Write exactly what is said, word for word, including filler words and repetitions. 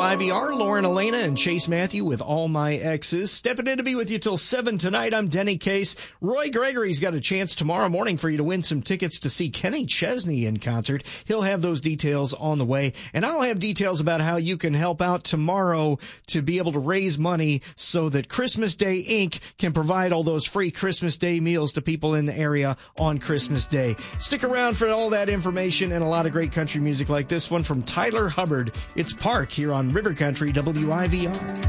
I V R. Lauren Elena and Chase Matthew with All My Exes. Stepping in to be with you till seven tonight. I'm Denny Case. Roy Gregory's got a chance tomorrow morning for you to win some tickets to see Kenny Chesney in concert. He'll have those details on the way. And I'll have details about how you can help out tomorrow to be able to raise money so that Christmas Day Incorporated can provide all those free Christmas Day meals to people in the area on Christmas Day. Stick around for all that information and a lot of great country music like this one from Tyler Hubbard. It's Park here on River Country W I V R.